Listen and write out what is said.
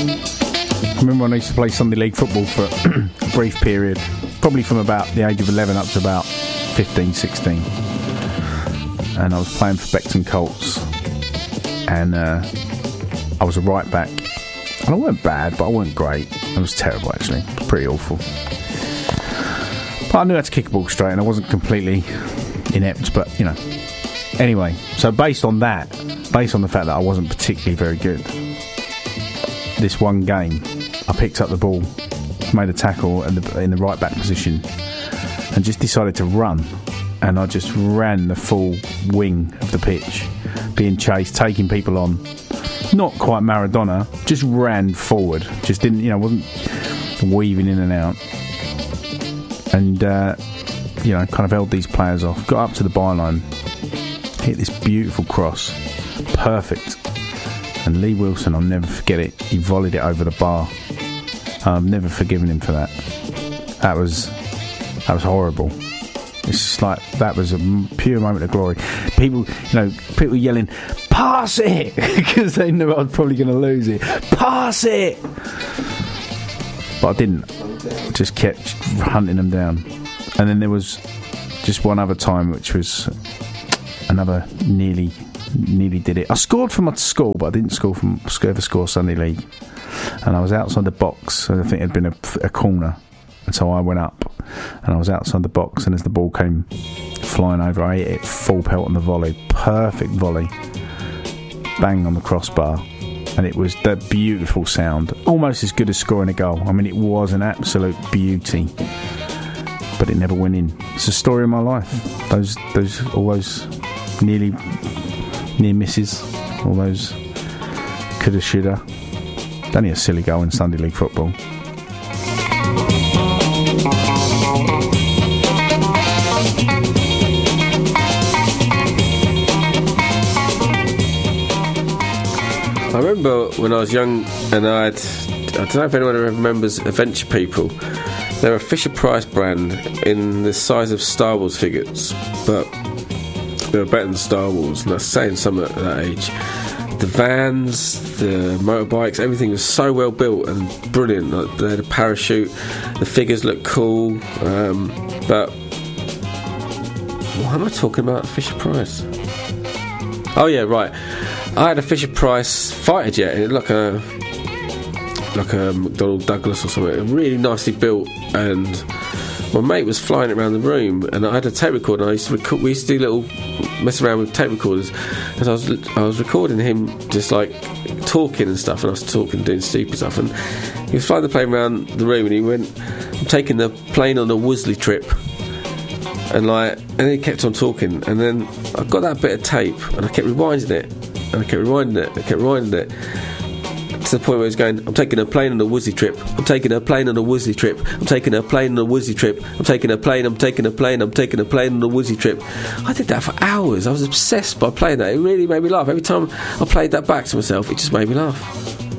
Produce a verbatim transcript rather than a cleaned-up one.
I remember when I used to play Sunday League football for a brief period, probably from about the age of eleven up to about fifteen, sixteen. And I was playing for Beckton Colts. And uh, I was a right back. And I weren't bad, but I weren't great. I was terrible, actually. It was pretty awful. But I knew how to kick a ball straight, and I wasn't completely inept, but, you know. Anyway, so based on that, based on the fact that I wasn't particularly very good, this one game, I picked up the ball, made a tackle in the, in the right back position, and just decided to run. And I just ran the full wing of the pitch, being chased, taking people on. Not quite Maradona, just ran forward. Just didn't, you know, wasn't weaving in and out. And, uh, you know, kind of held these players off. Got up to the byline, hit this beautiful cross. Perfect. And Lee Wilson, I'll never forget it. He volleyed it over the bar. I've never forgiven him for that. That was, that was horrible. It's just like, that was a pure moment of glory. People, you know, people yelling, pass it! Because they knew I was probably going to lose it. Pass it! But I didn't. Just kept hunting them down. And then there was just one other time, which was another nearly, nearly did it. I scored for my school, but I didn't score from ever score Sunday League. And I was outside the box, and I think it had been a, a corner. And so I went up, and I was outside the box, and as the ball came flying over, I hit it full pelt on the volley. Perfect volley. Bang on the crossbar. And it was that beautiful sound. Almost as good as scoring a goal. I mean, it was an absolute beauty. But it never went in. It's the story of my life. Those, those, all those nearly near misses. All those coulda, shoulda. Only a silly goal in Sunday League football. I remember when I was young and I had, I don't know if anyone remembers Adventure People. They're a Fisher-Price brand in the size of Star Wars figures, but they were better than Star Wars, and I was saying some at that age. The vans, the motorbikes, everything was so well built and brilliant. Like, they had a parachute, the figures looked cool, um, but what am I talking about? Fisher-Price? Oh yeah, right. I had a Fisher-Price fighter jet, and it looked like a like a McDonnell Douglas or something, really nicely built. And my mate was flying it around the room, and I had a tape recorder. And I used to record, we used to do little mess around with tape recorders, and I was I was recording him just like talking and stuff, and I was talking, doing stupid stuff, and he was flying the plane around the room, and he went, "I'm taking the plane on a Worsley trip." And like, and he kept on talking, and then I got that bit of tape, and I kept rewinding it. And I kept rewinding it, I kept rewinding it to the point where he was going, I'm taking a plane on a Worsley trip, I'm taking a plane on a Worsley trip, I'm taking a plane on a Worsley trip, I'm taking a plane, I'm taking a plane, I'm taking a plane on a Worsley trip. I did that for hours. I was obsessed by playing that. It really made me laugh. Every time I played that back to myself, it just made me laugh.